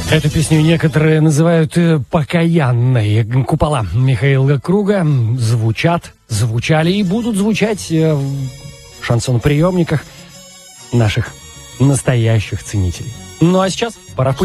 Эту песню некоторые называют покаянной. Купола Михаила Круга звучали и будут звучать в шансон-приемниках наших настоящих ценителей. Ну а сейчас пора в путь.